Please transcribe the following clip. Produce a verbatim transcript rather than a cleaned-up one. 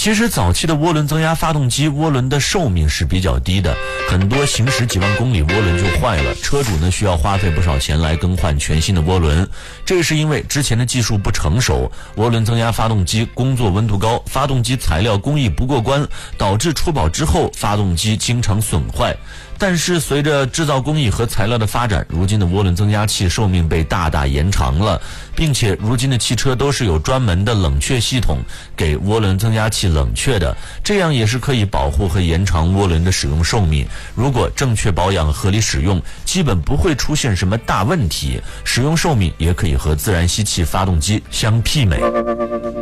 其实早期的涡轮增压发动机涡轮的寿命是比较低的，很多行驶几万公里涡轮就坏了，车主呢需要花费不少钱来更换全新的涡轮。这是因为之前的技术不成熟，涡轮增压发动机工作温度高，发动机材料工艺不过关，导致出保之后发动机经常损坏。但是随着制造工艺和材料的发展，如今的涡轮增压器寿命被大大延长了，并且如今的汽车都是有专门的冷却系统给涡轮增压器冷却的，这样也是可以保护和延长涡轮的使用寿命。如果正确保养、合理使用，基本不会出现什么大问题，使用寿命也可以和自然吸气发动机相媲美。